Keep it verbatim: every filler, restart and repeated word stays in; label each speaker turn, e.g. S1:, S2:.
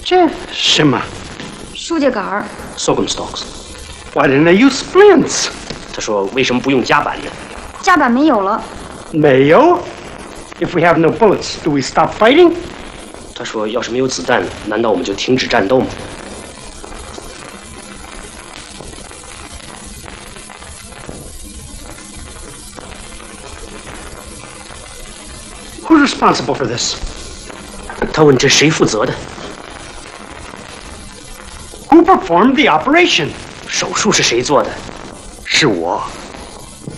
S1: 这什么？
S2: 输液杆儿。
S3: Sorghum stalks.
S1: Why didn't they use splints?
S3: 他说为什么不用夹板呢？
S2: 夹板没有了。
S1: 没有。If we have no bullets, do we stop fighting?
S3: 他说要是没有子弹，难道我们就停止战斗吗？
S1: Who's responsible for this?
S3: 他问这谁负责的？
S1: Who performed the operation?
S3: 手术是谁做的？
S1: 是我。